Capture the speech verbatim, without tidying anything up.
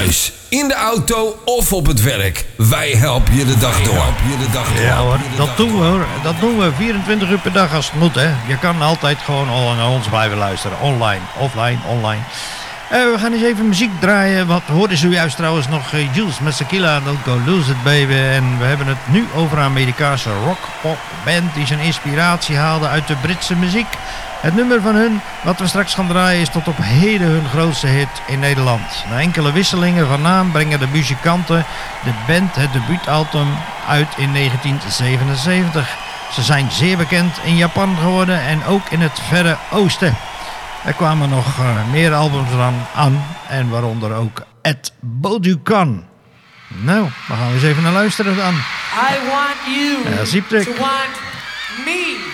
thuis, in de auto of op het werk. Wij helpen je de dag door. Ja hoor, dat doen we hoor. Dat doen we vierentwintig uur per dag als het moet hè. Je kan altijd gewoon al naar ons blijven luisteren. Online, offline, online. Uh, we gaan eens even muziek draaien. Wat hoorden ze juist trouwens nog? Uh, Jules met Tequila, Don't Go Lose It Baby. En we hebben het nu over een Amerikaanse rock-pop band die zijn inspiratie haalde uit de Britse muziek. Het nummer van hun, wat we straks gaan draaien, is tot op heden hun grootste hit in Nederland. Na enkele wisselingen van naam brengen de muzikanten de band het debuutalbum uit in negentien zevenenzeventig. Ze zijn zeer bekend in Japan geworden en ook in het Verre Oosten. Er kwamen nog uh, meer albums eraan aan en waaronder ook Ed Boducan. Nou, daar gaan we eens even naar luisteren dan. I want you ja, to want me.